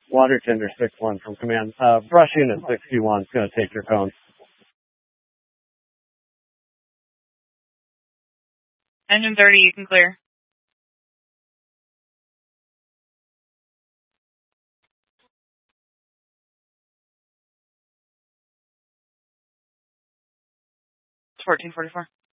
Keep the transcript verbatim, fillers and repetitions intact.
Water tender six one from command. Uh, brush unit sixty-one is going to take your cone. Engine thirty, you can clear. fourteen forty-four.